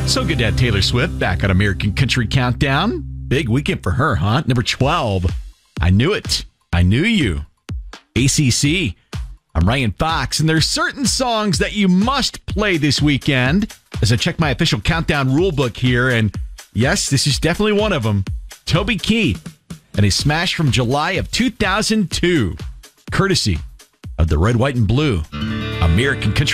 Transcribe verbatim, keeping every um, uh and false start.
So good to have Taylor Swift back on American Country Countdown. Big weekend for her, huh? Number twelve. I knew it. I knew you. A C C. I'm Ryan Fox, and there's certain songs that you must play this weekend. As I check my official countdown rulebook here, and yes, this is definitely one of them. Toby Keith and his smash from July of two thousand two, courtesy of the Red, White, and Blue American Country